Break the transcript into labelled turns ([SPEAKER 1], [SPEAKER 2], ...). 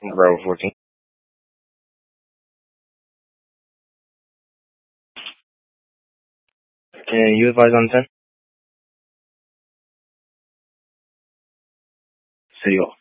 [SPEAKER 1] Bravo 14. Can you advise on 10? City Hall.